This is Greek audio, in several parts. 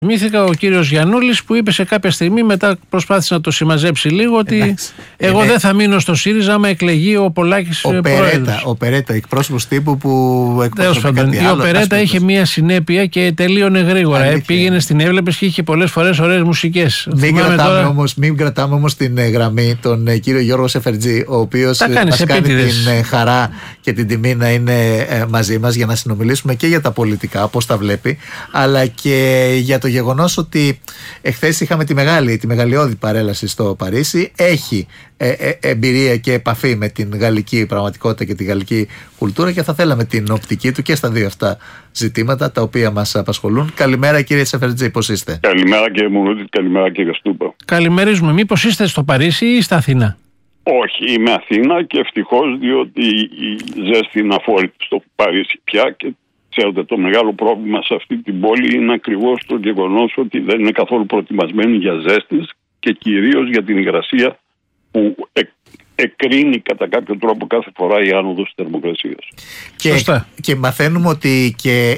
Θυμήθηκα ο κύριος Γιαννούλης που είπε σε κάποια στιγμή, μετά προσπάθησε να το συμμαζέψει λίγο, ότι εγώ δεν θα μείνω στο ΣΥΡΙΖΑ άμα εκλεγεί ο Πολάκης πρόεδρος. Ο Περέτα, εκπρόσωπος τύπου που εκπροσωπεί κάτι άλλο. Ο Περέτα είχε μια συνέπεια και τελείωνε γρήγορα. Πήγαινε στην έβλεπες και είχε πολλές φορές ωραίες μουσικές. Μην κρατάμε όμως την γραμμή τον κύριο Γιώργο Σεφερτζή, ο οποίος μας κάνει την χαρά και την τιμή να είναι μαζί μας για να συνομιλήσουμε και για τα πολιτικά, πώς τα βλέπει, αλλά και για το γεγονός ότι εχθές είχαμε τη μεγαλειώδη παρέλαση στο Παρίσι. Έχει εμπειρία και επαφή με την γαλλική πραγματικότητα και τη γαλλική κουλτούρα και θα θέλαμε την οπτική του και στα δύο αυτά ζητήματα τα οποία μας απασχολούν. Καλημέρα κύριε Σεφερτζή, πώς είστε? Καλημέρα κύριε Μουρούτη, καλημέρα κύριε Στούπα. Καλημερίζουμε. Μήπως είστε στο Παρίσι ή στα Αθήνα? Όχι, είμαι Αθήνα και ευτυχώς, διότι η ζέστη είναι αφόρητη στο Παρίσι πια και ξέρετε, το μεγάλο πρόβλημα σε αυτή την πόλη είναι ακριβώς το γεγονός ότι δεν είναι καθόλου προετοιμασμένη για ζέστης και κυρίως για την υγρασία που εκρίνει κατά κάποιο τρόπο κάθε φορά η άνοδος της θερμοκρασίας. Και μαθαίνουμε ότι και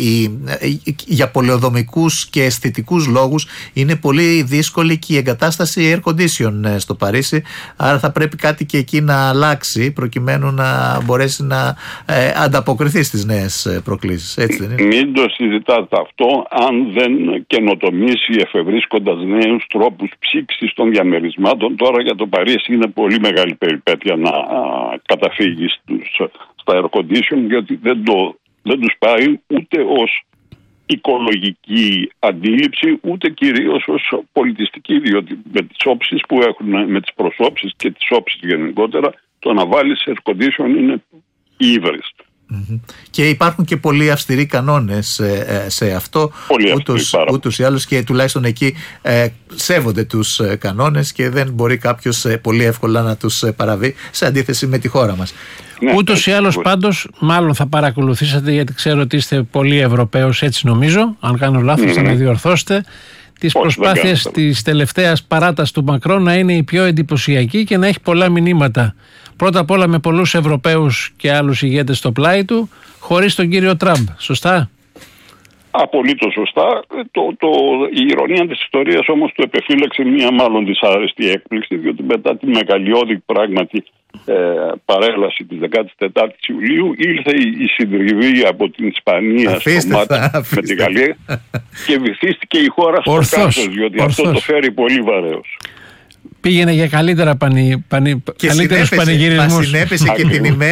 για πολεοδομικούς και αισθητικούς λόγους είναι πολύ δύσκολη και η εγκατάσταση air condition στο Παρίσι, άρα θα πρέπει κάτι και εκεί να αλλάξει προκειμένου να μπορέσει να ανταποκριθεί στις νέες προκλήσεις. Έτσι δεν είναι? Μην το συζητάτε αυτό αν δεν καινοτομήσει εφευρίσκοντας νέους τρόπους ψήξης των διαμερισμάτων. Τώρα για το Παρίσι είναι πολύ μεγάλη περιπέτεια να καταφύγει στα air condition, γιατί δεν τους πάει ούτε ως οικολογική αντίληψη, ούτε κυρίως ως πολιτιστική, διότι με τις όψεις που έχουν, με τις προσώψεις και τις όψεις γενικότερα, το να βάλεις air condition είναι ύβρις. Και υπάρχουν και πολύ αυστηροί κανόνες σε αυτό, ούτως ή άλλως, και τουλάχιστον εκεί σέβονται τους κανόνες και δεν μπορεί κάποιος πολύ εύκολα να τους παραβεί, σε αντίθεση με τη χώρα μας. Ναι, ούτως ή άλλως πάντως μάλλον θα παρακολουθήσατε, γιατί ξέρω ότι είστε πολύ Ευρωπαίος, έτσι νομίζω, αν κάνω λάθος θα με διορθώσετε, τις προσπάθειες της τελευταίας παράτασης του Μακρόν να είναι η πιο εντυπωσιακή και να έχει πολλά μηνύματα. Πρώτα απ' όλα με πολλούς Ευρωπαίους και άλλους ηγέτες στο πλάι του, χωρίς τον κύριο Τραμπ. Σωστά? Απολύτως σωστά. Η ηρωνία της ιστορίας όμως του επεφύλαξε μια μάλλον δυσάρεστη έκπληξη, διότι μετά τη μεγαλειώδη πράγματι παρέλαση της 14ης Ιουλίου ήρθε η συντριβή από την Ισπανία στο μάτι με τη Γαλλία και βυθίστηκε η χώρα στο κάθος, διότι αυτό το φέρει πολύ βαρέως. Πήγαινε για καλύτερους πανηγυρισμούς. Μας συνέπεσε και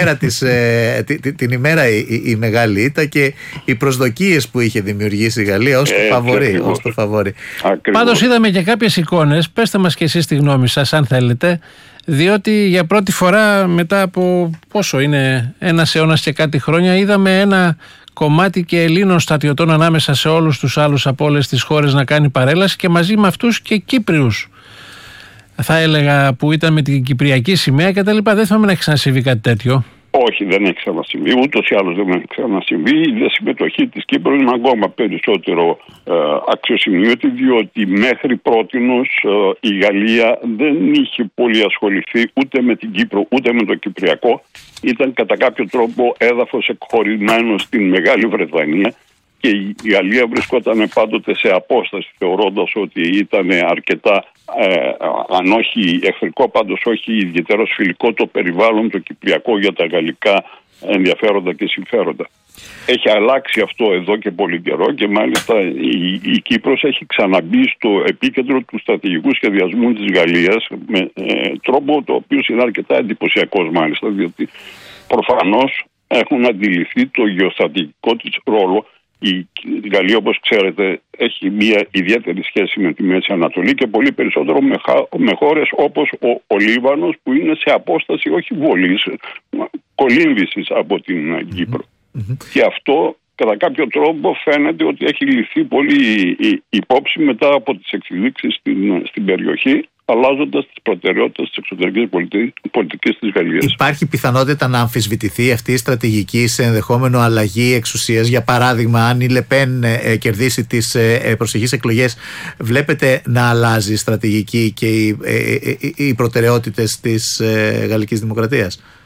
την ημέρα η μεγάλη ήττα και οι προσδοκίες που είχε δημιουργήσει η Γαλλία ως το φαβόρι. Πάντως είδαμε και κάποιες εικόνες, πέστε μας και εσείς τη γνώμη σας αν θέλετε, διότι για πρώτη φορά μετά από πόσο είναι, ένας αιώνας και κάτι χρόνια, είδαμε ένα κομμάτι και Ελλήνων στρατιωτών ανάμεσα σε όλους τους άλλους από όλες τις χώρες να κάνει παρέλαση και μαζί με αυτούς και Κύπριους, θα έλεγα, που ήταν με την Κυπριακή σημαία και τα λοιπά. Δεν θυμάμαι να έχει ξανασυμβεί κάτι τέτοιο. Όχι, δεν έχει ξανασυμβεί. Ούτως ή άλλως δεν έχει ξανασυμβεί. Η συμμετοχή της Κύπρου είναι ακόμα περισσότερο αξιοσημείωτη, διότι μέχρι πρότινος η Γαλλία δεν είχε πολύ ασχοληθεί ούτε με την Κύπρο ούτε με το Κυπριακό. Ήταν κατά κάποιο τρόπο έδαφος εκχωρημένο στην Μεγάλη Βρετανία και η Γαλλία βρισκόταν πάντοτε σε απόσταση, θεωρώντας ότι ήταν αρκετά, αν όχι εχθρικό, πάντως όχι ιδιαίτερος φιλικό το περιβάλλον το κυπριακό για τα γαλλικά ενδιαφέροντα και συμφέροντα. Έχει αλλάξει αυτό εδώ και πολύ καιρό και μάλιστα η Κύπρος έχει ξαναμπεί στο επίκεντρο του στρατηγικού σχεδιασμού της Γαλλίας με τρόπο το οποίο είναι αρκετά εντυπωσιακός μάλιστα, διότι προφανώς έχουν αντιληφθεί το γεωστρατηγικό της ρόλο. Η Γαλλία, όπως ξέρετε, έχει μια ιδιαίτερη σχέση με τη Μέση Ανατολή και πολύ περισσότερο με χώρες όπως ο Λίβανος, που είναι σε απόσταση όχι βολής, κολύμβησης από την Κύπρο. Και αυτό κατά κάποιο τρόπο φαίνεται ότι έχει ληφθεί πολύ υπόψη μετά από τις εξελίξεις στην περιοχή, αλλάζοντας τις προτεραιότητες της εξωτερικής πολιτικής της Γαλλίας. Υπάρχει πιθανότητα να αμφισβητηθεί αυτή η στρατηγική σε ενδεχόμενο αλλαγή εξουσίας? Για παράδειγμα, αν η Λεπέν κερδίσει τις προσεχείς εκλογές, βλέπετε να αλλάζει η στρατηγική και οι προτεραιότητες της γαλλικής δημοκρατίας?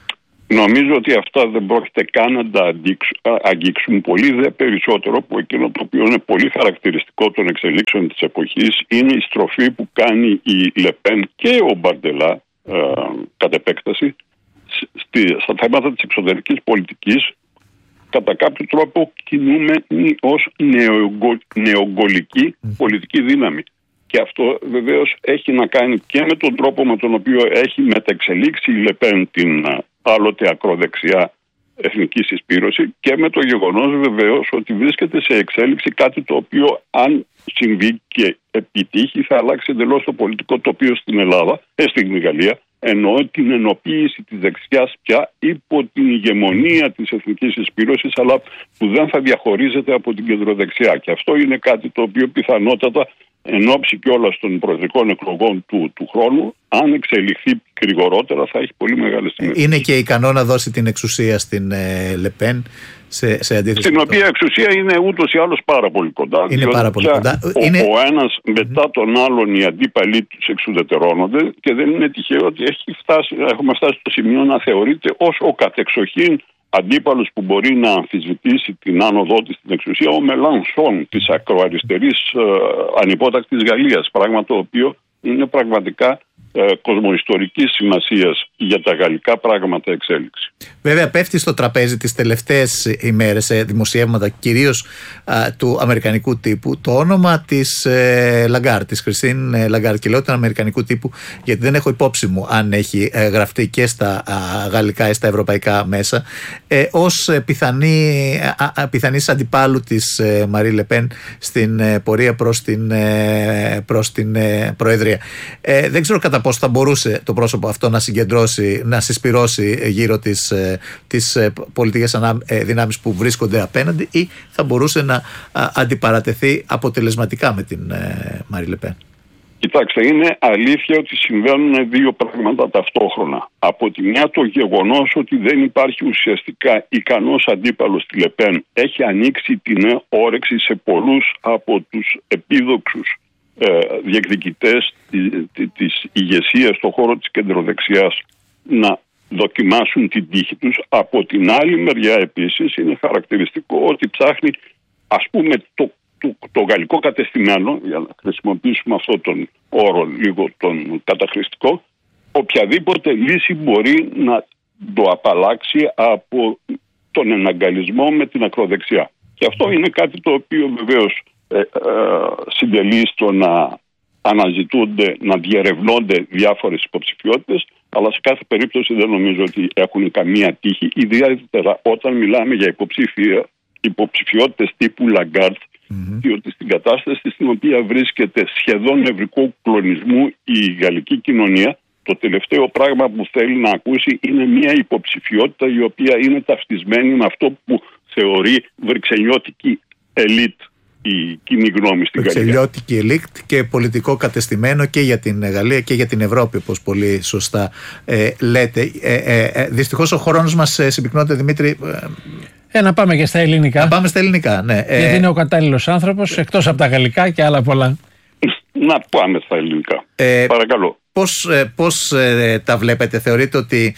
Νομίζω ότι αυτά δεν πρόκειται καν να τα αγγίξουν. Πολύ δε περισσότερο, που εκείνο το οποίο είναι πολύ χαρακτηριστικό των εξελίξεων της εποχής είναι η στροφή που κάνει η Λεπέν και ο Μπαρντελά κατ' επέκταση στα θέματα της εξωτερικής πολιτικής. Κατά κάποιο τρόπο κινούμενοι ως νεογκολική πολιτική δύναμη. Και αυτό βεβαίως έχει να κάνει και με τον τρόπο με τον οποίο έχει μεταξελίξει η Λεπέν την άλλοτε ακροδεξιά εθνική συσπήρωση και με το γεγονός βεβαίως ότι βρίσκεται σε εξέλιξη κάτι το οποίο, αν συμβεί και επιτύχει, θα αλλάξει εντελώς το πολιτικό τοπίο στην Ελλάδα, στην Γαλλία, ενώ την ενοποίηση της δεξιάς πια υπό την ηγεμονία της εθνικής συσπήρωσης, αλλά που δεν θα διαχωρίζεται από την κεντροδεξιά. Και αυτό είναι κάτι το οποίο πιθανότατα εν ώψη κιόλας των προεδρικών εκλογών του χρόνου, αν εξελιχθεί γρηγορότερα, θα έχει πολύ μεγάλες συνέπειες. Είναι και ικανό να δώσει την εξουσία στην Λεπέν, σε αντίθεση. Στην οποία εξουσία είναι ούτως ή άλλως πάρα πολύ κοντά. Είναι πάρα πολύ κοντά. Ο ένας μετά τον άλλον οι αντίπαλοι τους εξουδετερώνονται και δεν είναι τυχαίο ότι έχουμε φτάσει στο σημείο να θεωρείται ως ο κατεξοχήν αντίπαλος που μπορεί να αμφισβητήσει την άνοδό της στην εξουσία, ο Μελανσόν της ακροαριστερής ανυπότακτης Γαλλίας, πράγμα το οποίο είναι πραγματικά κοσμοϊστορικής σημασίας για τα γαλλικά πράγματα εξέλιξη. Βέβαια πέφτει στο τραπέζι τις τελευταίες ημέρες σε δημοσιεύματα κυρίως του αμερικανικού τύπου το όνομα της Λαγκάρ, της Κριστίν Λαγκάρ, και λέω του αμερικανικού τύπου γιατί δεν έχω υπόψη μου αν έχει γραφτεί και στα γαλλικά ή στα ευρωπαϊκά μέσα, ως πιθανής αντιπάλου της Μαρί Λεπέν στην πορεία προς την Προεδρία. Δεν ξέρω κατά πώς θα μπορούσε το πρόσωπο αυτό να συγκεντρώσει, να συσπυρώσει γύρω τις πολιτικές δυνάμεις που βρίσκονται απέναντι, ή θα μπορούσε να αντιπαρατεθεί αποτελεσματικά με την Μαρί Λεπέν. Κοιτάξτε, είναι αλήθεια ότι συμβαίνουν δύο πράγματα ταυτόχρονα. Από τη μια το γεγονός ότι δεν υπάρχει ουσιαστικά ικανός αντίπαλος στη Λεπέν έχει ανοίξει την όρεξη σε πολλούς από τους επίδοξους διεκδικητές της ηγεσίας στον χώρο της κεντροδεξιάς να δοκιμάσουν την τύχη τους. Από την άλλη μεριά επίσης είναι χαρακτηριστικό ότι ψάχνει, ας πούμε, το γαλλικό κατεστημένο, για να χρησιμοποιήσουμε αυτόν τον όρο λίγο τον καταχρηστικό, οποιαδήποτε λύση μπορεί να το απαλλάξει από τον εναγκαλισμό με την ακροδεξιά. Και αυτό είναι κάτι το οποίο βεβαίως συντελεί στο να αναζητούνται, να διερευνώνται διάφορες υποψηφιότητες, αλλά σε κάθε περίπτωση δεν νομίζω ότι έχουν καμία τύχη, ιδιαίτερα όταν μιλάμε για υποψηφιότητες τύπου Λαγκάρτ, διότι στην κατάσταση στην οποία βρίσκεται σχεδόν νευρικού κλονισμού η γαλλική κοινωνία, το τελευταίο πράγμα που θέλει να ακούσει είναι μια υποψηφιότητα η οποία είναι ταυτισμένη με αυτό που θεωρεί βρυξελιώτικη ελίτ η κοινή γνώμη στην Γαλλία. Βρυξελιώτικη ελίτ και πολιτικό κατεστημένο και για την Γαλλία και για την Ευρώπη, όπως πολύ σωστά λέτε. Δυστυχώς ο χρόνος μας συμπυκνώνεται, Δημήτρη. Να πάμε και στα ελληνικά. Να πάμε στα ελληνικά, ναι. Γιατί είναι ο κατάλληλος άνθρωπος, εκτός από τα γαλλικά και άλλα πολλά. Να πάμε στα ελληνικά. Παρακαλώ. Πώς τα βλέπετε, θεωρείτε ότι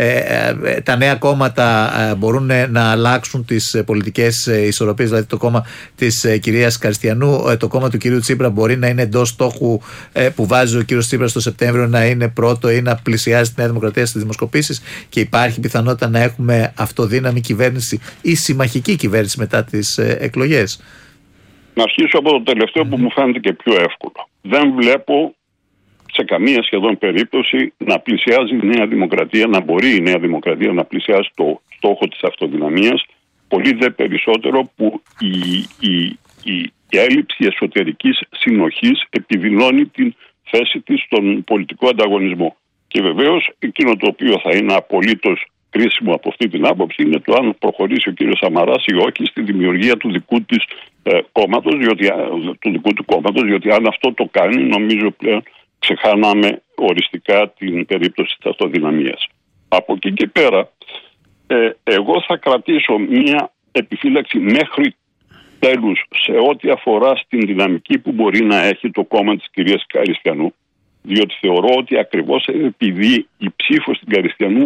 τα νέα κόμματα μπορούν να αλλάξουν τις πολιτικές ισορροπίες, δηλαδή το κόμμα της κυρίας Καριστιανού, το κόμμα του κυρίου Τσίπρα μπορεί να είναι εντός στόχου που βάζει ο κύριος Τσίπρας το Σεπτέμβριο, να είναι πρώτο ή να πλησιάζει τη Νέα Δημοκρατία στις δημοσκοπήσεις, και υπάρχει πιθανότητα να έχουμε αυτοδύναμη κυβέρνηση ή συμμαχική κυβέρνηση μετά τις εκλογές? Να αρχίσω από το τελευταίο που μου φαίνεται και πιο εύκολο. Δεν βλέπω σε καμία σχεδόν περίπτωση να πλησιάζει η Νέα Δημοκρατία, να μπορεί η Νέα Δημοκρατία να πλησιάσει το στόχο της αυτοδυναμίας, πολύ δε περισσότερο που η έλλειψη εσωτερικής συνοχής επιδεινώνει την θέση της στον πολιτικό ανταγωνισμό. Και βεβαίως εκείνο το οποίο θα είναι απολύτως κρίσιμο από αυτή την άποψη είναι το αν προχωρήσει ο κύριος Σαμαράς ή όχι στη δημιουργία του δικού της κόμματος, του δικού του κόμματος, διότι αν αυτό το κάνει, νομίζω πλέον ξεχάναμε οριστικά την περίπτωση της αυτοδυναμίας. Από εκεί και πέρα, εγώ θα κρατήσω μια επιφύλαξη μέχρι τέλους σε ό,τι αφορά στην δυναμική που μπορεί να έχει το κόμμα της κυρίας Καριστιανού, διότι θεωρώ ότι ακριβώς επειδή η ψήφος στην Καριστιανού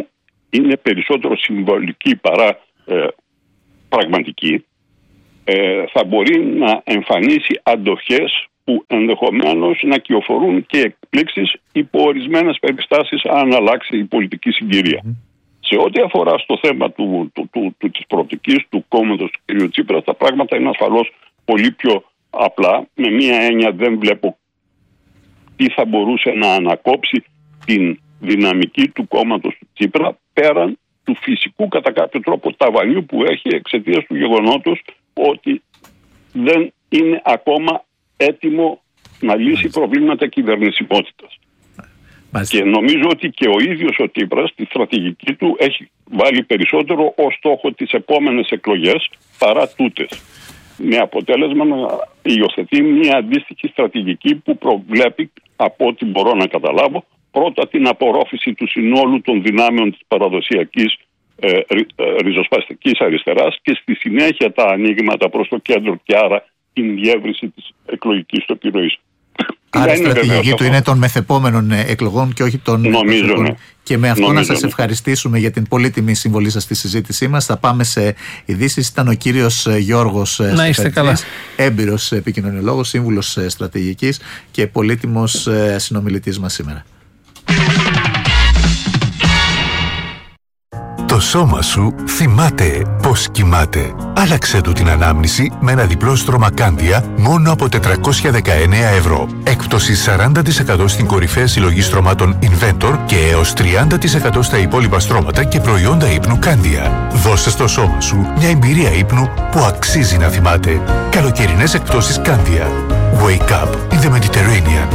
είναι περισσότερο συμβολική παρά πραγματική, θα μπορεί να εμφανίσει αντοχές που ενδεχομένως να κυοφορούν και εκπλήξεις υπό ορισμένες περιστάσεις αν αλλάξει η πολιτική συγκυρία. Σε ό,τι αφορά στο θέμα της προοπτικής του κόμματος του κ. Τσίπρα, τα πράγματα είναι ασφαλώς πολύ πιο απλά. Με μία έννοια δεν βλέπω τι θα μπορούσε να ανακόψει την δυναμική του κόμματος του Τσίπρα πέραν του φυσικού κατά κάποιο τρόπο ταβανιού που έχει εξαιτίας του γεγονότος ότι δεν είναι ακόμα έτοιμο να λύσει προβλήματα κυβερνησιμότητας. Και νομίζω ότι και ο ίδιος ο Τσίπρας στη στρατηγική του έχει βάλει περισσότερο ως στόχο τις επόμενες εκλογές παρά τούτες. Με αποτέλεσμα να υιοθετεί μια αντίστοιχη στρατηγική που προβλέπει, από ό,τι μπορώ να καταλάβω, πρώτα την απορρόφηση του συνόλου των δυνάμεων της παραδοσιακής ριζοσπαστικής αριστεράς και στη συνέχεια τα ανοίγματα προς το κέντρο και άρα την διεύρυνση της εκλογικής του επιρροής. Άρα η στρατηγική του είναι των μεθεπόμενων εκλογών και όχι των εκλογών. Ναι. Και με αυτό να σας ευχαριστήσουμε για την πολύτιμη συμβολή σας στη συζήτησή μας. Θα πάμε σε ειδήσεις. Ήταν ο κύριος Γιώργος Σεφερτζής, έμπειρος επικοινωνιολόγος, σύμβουλος στρατηγικής και πολύτιμος συνομιλητής μας σήμερα. Το σώμα σου θυμάται πώς κοιμάται. Άλλαξε του την ανάμνηση με ένα διπλό στρώμα Κάντια μόνο από 419 ευρώ. Έκπτωση 40% στην κορυφαία συλλογή στρωμάτων Inventor και έως 30% στα υπόλοιπα στρώματα και προϊόντα ύπνου Κάντια. Δώσε στο σώμα σου μια εμπειρία ύπνου που αξίζει να θυμάται. Καλοκαιρινές εκπτώσεις Κάντια. Wake up in the Mediterranean.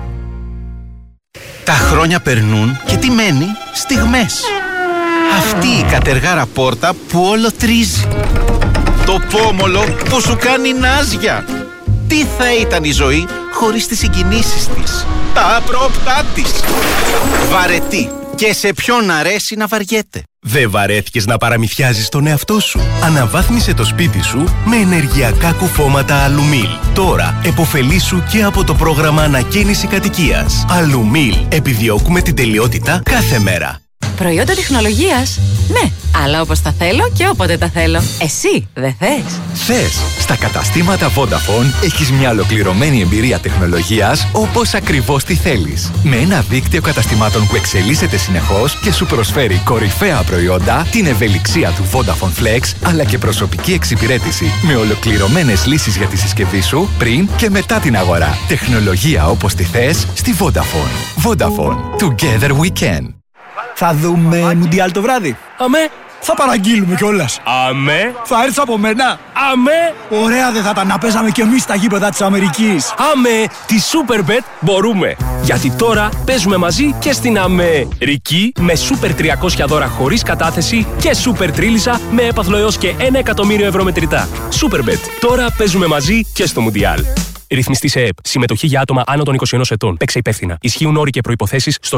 Τα χρόνια περνούν και τι μένει? Στιγμές. Αυτή η κατεργάρα πόρτα που όλο τρίζει. Το πόμολο που σου κάνει νάζια. Τι θα ήταν η ζωή χωρίς τις συγκινήσεις της, τα απρόπτά της. Βαρετή. Και σε ποιον αρέσει να βαριέται. Δεν βαρέθηκες να παραμυθιάζεις τον εαυτό σου? Αναβάθμισε το σπίτι σου με ενεργειακά κουφώματα Αλουμίλ. Τώρα επωφελήσου και από το πρόγραμμα ανακαίνιση κατοικίας. Αλουμίλ. Επιδιώκουμε την τελειότητα κάθε μέρα. Προϊόντα τεχνολογίας, ναι, αλλά όπως τα θέλω και όποτε τα θέλω. Εσύ δεν θες? Θες. Στα καταστήματα Vodafone έχεις μια ολοκληρωμένη εμπειρία τεχνολογίας όπως ακριβώς τη θέλεις. Με ένα δίκτυο καταστημάτων που εξελίσσεται συνεχώς και σου προσφέρει κορυφαία προϊόντα, την ευελιξία του Vodafone Flex, αλλά και προσωπική εξυπηρέτηση με ολοκληρωμένες λύσεις για τη συσκευή σου πριν και μετά την αγορά. Τεχνολογία όπως τη θες στη Vodafone. Vodafone. Together we can. Θα δούμε Μουντιάλ το βράδυ. Αμέ. Θα παραγγείλουμε κιόλας. Αμέ. Θα έρθεις από μένα. Αμέ. Ωραία δεν θα ήταν να παίζαμε κι εμείς στα γήπεδα της Αμερικής. Αμέ. Τη Superbet μπορούμε. Γιατί τώρα παίζουμε μαζί και στην Αμερική με Super 300 δώρα χωρίς κατάθεση και Super Τρίλισσα με έπαθλο έως και 1 εκατομμύριο ευρώ μετρητά. Superbet. Τώρα παίζουμε μαζί και στο Μουντιάλ. Ρυθμιστή σε ΕΕΠ. Συμμετοχή για άτομα άνω των 21 ετών. Παίξε υπεύθυνα. Ισχύουν όροι και προϋποθέσεις στο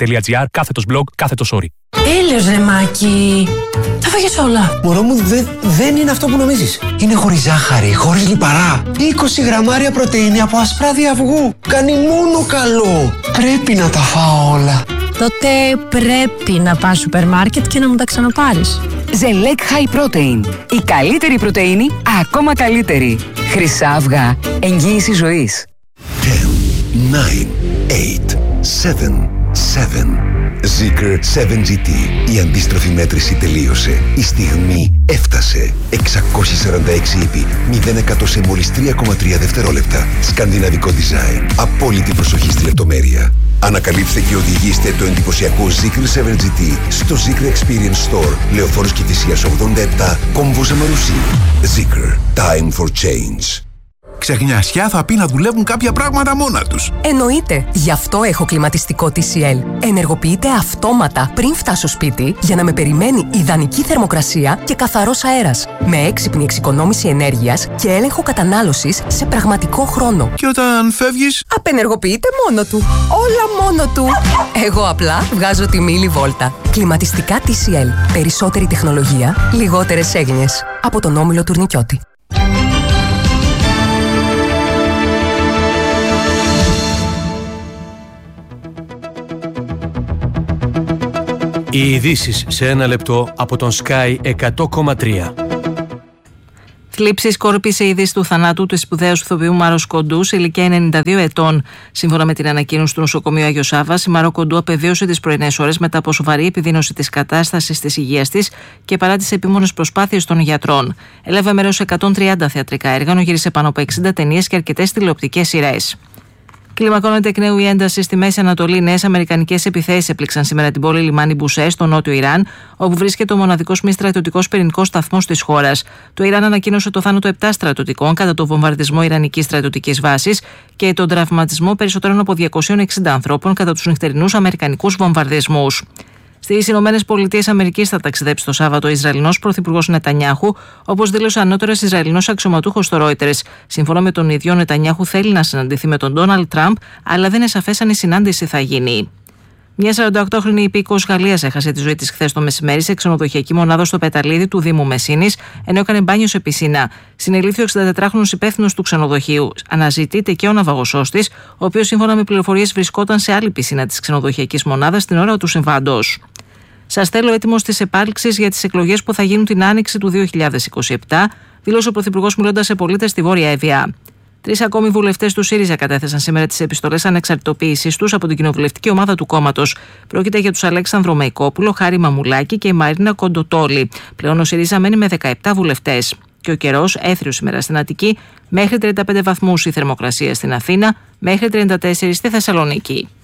superbet.gr/blog/story. Έλεος ρε Μάκη. Τα φάγες όλα. Μωρό μου δεν είναι αυτό που νομίζεις. Είναι χωρίς ζάχαρη, χωρίς λιπαρά. 20 γραμμάρια πρωτεΐνη από ασπράδι αυγού. Κάνει μόνο καλό. Πρέπει να τα φάω όλα. Τότε πρέπει να πας σούπερ μάρκετ και να μου τα ξαναπάρεις. Ζελέκ High Protein. Η καλύτερη πρωτεΐνη, ακόμα καλύτερη. Χρυσά αυγά. Εγγύηση ζωής. 10, 9, 8, 7, 7. Zikr 7GT. Η αντίστροφη μέτρηση τελείωσε. Η στιγμή έφτασε. 646 ύπη. 0% σε μόλις 3,3 δευτερόλεπτα. Σκανδιναβικό design. Απόλυτη προσοχή στη λεπτομέρεια. Ανακαλύψτε και οδηγήστε το εντυπωσιακό Zikr 7GT στο Zikr Experience Store. Λεωφόρος Κηφισίας 87, Κόμβος Αμαρουσί. Zikr. Time for change. Ξεχνιασιά θα πει να δουλεύουν κάποια πράγματα μόνα τους. Εννοείται. Γι' αυτό έχω κλιματιστικό TCL. Ενεργοποιείται αυτόματα πριν φτάσω σπίτι για να με περιμένει ιδανική θερμοκρασία και καθαρός αέρας. Με έξυπνη εξοικονόμηση ενέργειας και έλεγχο κατανάλωσης σε πραγματικό χρόνο. Και όταν φεύγεις, απενεργοποιείται μόνο του. Όλα μόνο του. Εγώ απλά βγάζω τη μίλη βόλτα. Κλιματιστικά TCL. Περισσότερη τεχνολογία, λιγότερες έγνοιες. Από τον Όμιλο Τουρνικιώτη. Οι ειδήσεις σε ένα λεπτό από τον Sky 100,3. Θλίψη σκόρπισε η είδηση του θανάτου του σπουδαίου ηθοποιού Μάρο Κοντού σε ηλικία 92 ετών. Σύμφωνα με την ανακοίνωση του νοσοκομείου Άγιο Σάββας, η Μάρο Κοντού απεβίωσε τις πρωινές ώρες μετά από σοβαρή επιδείνωση της κατάστασης της υγείας της και παρά τις επίμονες προσπάθειες των γιατρών. Έλαβε μέρος σε 130 θεατρικά έργα, γύρισε πάνω από 60 ταινίες και αρκετές τηλεοπτικές σειρές. Κλιμακώνεται εκ νέου η ένταση στη Μέση Ανατολή. Νέες αμερικανικές επιθέσεις έπληξαν σήμερα την πόλη λιμάνι Μπουσέ, στο νότιο Ιράν, όπου βρίσκεται ο μοναδικός μη στρατιωτικός πυρηνικός σταθμός της χώρας. Το Ιράν ανακοίνωσε το θάνατο 7 στρατιωτικών κατά το βομβαρδισμό ιρανικής στρατιωτικής βάσης και τον τραυματισμό περισσότερων από 260 ανθρώπων κατά τους νυχτερινούς αμερικανικούς βομβαρδισμούς. Στις Ηνωμένες Πολιτείες Αμερικής θα ταξιδέψει το Σάββατο ο Ισραηλινός πρωθυπουργός Νετανιάχου, όπως δήλωσε ανώτερος Ισραηλινός αξιωματούχος στο Reuters. Σύμφωνα με τον ίδιο, ο Νετανιάχου θέλει να συναντηθεί με τον Ντόναλντ Τραμπ, αλλά δεν είναι σαφές αν η συνάντηση θα γίνει. Μια 48χρονη υπήκοος Γαλλίας έχασε τη ζωή της χθες το μεσημέρι σε ξενοδοχειακή μονάδα στο Πεταλίδι του Δήμου Μεσίνης, ενώ έκανε μπάνιο σε πισίνα. Συνελήφθη ο 64χρονος υπεύθυνος του ξενοδοχείου. Αναζητείται και ο ναυαγοσός της, ο οποίος σύμφωνα με πληροφορίες βρισκόταν σε άλλη πισίνα της ξενοδοχειακής μονάδας την ώρα του συμβάντος. Σας θέλω έτοιμος της επάλξης για τις εκλογές που θα γίνουν την άνοιξη του 2027, δήλωσε ο Πρωθυπουργός μιλώντας σε πολίτες στη Βόρεια Εύβοια. 3 ακόμη βουλευτές του ΣΥΡΙΖΑ κατέθεσαν σήμερα τις επιστολές ανεξαρτητοποίησης τους από την κοινοβουλευτική ομάδα του κόμματος. Πρόκειται για τους Αλέξανδρο Μεϊκόπουλο, Χάρη Μαμουλάκη και η Μαρίνα Κοντοτόλη. Πλέον ο ΣΥΡΙΖΑ μένει με 17 βουλευτές. Και ο καιρός έθριος σήμερα στην Αττική, μέχρι 35 βαθμούς η θερμοκρασία στην Αθήνα, μέχρι 34 στη Θεσσαλονίκη.